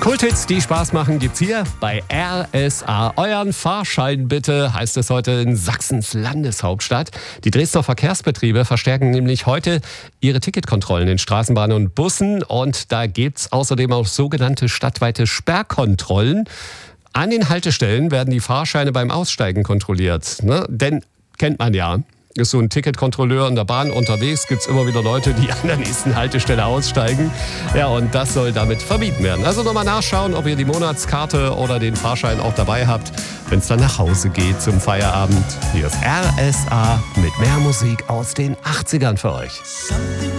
Kulthits, die Spaß machen, gibt's hier bei RSA. Euren Fahrschein bitte, heißt es heute in Sachsens Landeshauptstadt. Die Dresdner Verkehrsbetriebe verstärken nämlich heute ihre Ticketkontrollen in Straßenbahnen und Bussen. Und da gibt's außerdem auch sogenannte stadtweite Sperrkontrollen. An den Haltestellen werden die Fahrscheine beim Aussteigen kontrolliert. Denn, kennt man ja, ist so ein Ticketkontrolleur in der Bahn unterwegs, gibt es immer wieder Leute, die an der nächsten Haltestelle aussteigen. Ja, und das soll damit vermieden werden. Also nochmal nachschauen, ob ihr die Monatskarte oder den Fahrschein auch dabei habt, wenn es dann nach Hause geht zum Feierabend. Hier ist RSA mit mehr Musik aus den 80ern für euch.